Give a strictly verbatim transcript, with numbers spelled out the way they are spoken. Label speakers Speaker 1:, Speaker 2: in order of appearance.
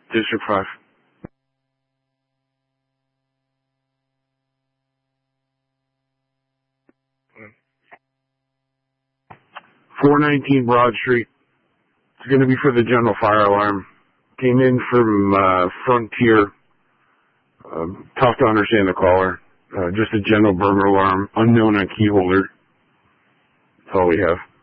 Speaker 1: District five. four nineteen Broad Street. It's going to be for the general fire alarm. Came in from uh, Frontier. Um, tough to understand the caller. Uh, just a general burglar alarm. Unknown on key holder. That's all we have.